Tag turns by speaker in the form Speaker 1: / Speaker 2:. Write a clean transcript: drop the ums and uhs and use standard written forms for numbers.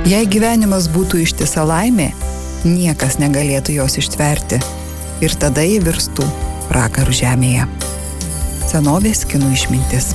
Speaker 1: Jei gyvenimas būtų ištisa laimė, niekas negalėtų jos ištverti ir tada ji virstų pragaru žemėje. Senovės kinų išmintis.